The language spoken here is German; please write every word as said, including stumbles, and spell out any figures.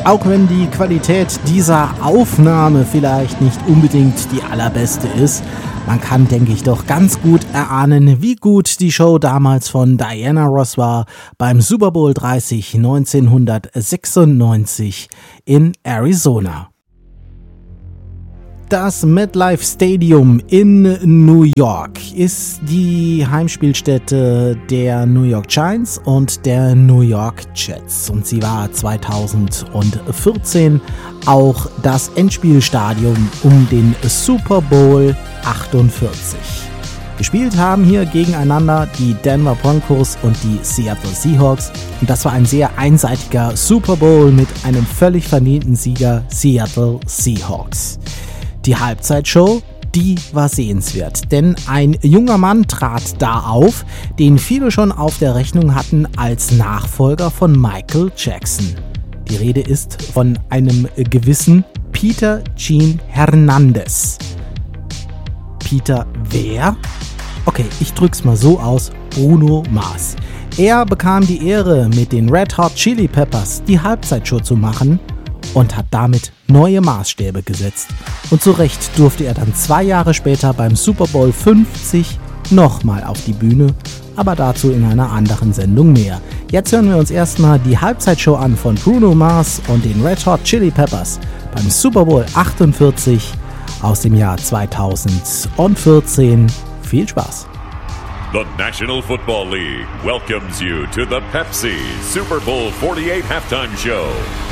Auch wenn die Qualität dieser Aufnahme vielleicht nicht unbedingt die allerbeste ist, man kann, denke ich, doch ganz gut erahnen, wie gut die Show damals von Diana Ross war beim Super Bowl dreißig neunzehnhundertsechsundneunzig in Arizona. Das MetLife Stadium in New York ist die Heimspielstätte der New York Giants und der New York Jets. Und sie war zweitausendvierzehn auch das Endspielstadion um den Super Bowl achtundvierzig. Gespielt haben hier gegeneinander die Denver Broncos und die Seattle Seahawks. Und das war ein sehr einseitiger Super Bowl mit einem völlig verdienten Sieger Seattle Seahawks. Die Halbzeitshow, die war sehenswert, denn ein junger Mann trat da auf, den viele schon auf der Rechnung hatten als Nachfolger von Michael Jackson. Die Rede ist von einem gewissen Peter Gene Hernandez. Peter wer? Okay, ich drück's mal so aus, Bruno Mars. Er bekam die Ehre, mit den Red Hot Chili Peppers die Halbzeitshow zu machen und hat damit neue Maßstäbe gesetzt. Und zu Recht durfte er dann zwei Jahre später beim Super Bowl fünfzig nochmal auf die Bühne, aber dazu in einer anderen Sendung mehr. Jetzt hören wir uns erstmal die Halbzeitshow an von Bruno Mars und den Red Hot Chili Peppers beim Super Bowl achtundvierzig aus dem Jahr zweitausendvierzehn. Viel Spaß! The National Football League welcomes you to the Pepsi Super Bowl forty-eight halftime show.